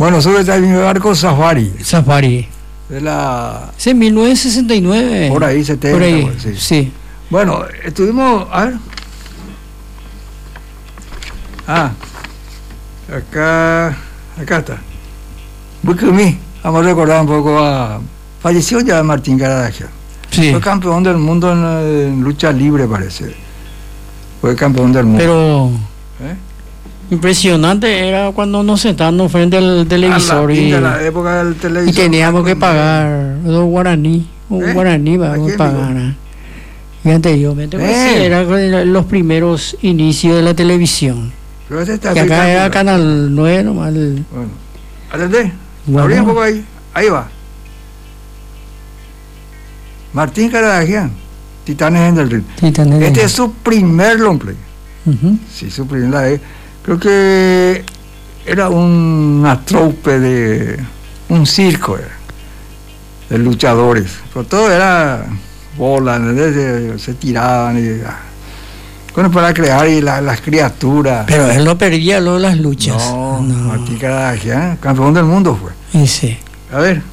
Bueno, sobre el barco Safari. Safari. De la... Es en 1969. Por ahí, 70. Por ahí, pues, sí. sí. Bueno, estuvimos... A ver. Acá está. Bucumí. Vamos a recordar un poco a... Falleció ya Martín Garadagia. Sí. Fue campeón del mundo en lucha libre, parece. Fue campeón del mundo. Pero... ¿Eh? Impresionante era cuando nos sentábamos frente al televisor de la época del televisor, y teníamos que pagar 2 guaraní, un guaraní vamos a pagar. Y anteriormente pues, sí, eran los primeros inicios de la televisión. Pero este está que acá era Canal 9 nomás. Bueno, atendé, Bueno. abrí un poco ahí va. Martín Garadagian, Titanes en el Ring. Este es su primer long play. Sí, su primer. Creo que era una troupe de un circo de luchadores, pero todo era bola, se tiraban bueno, para crear y las criaturas. Pero él no perdía luego las luchas. No. Martín Garadagian, campeón del mundo fue. Sí. A ver.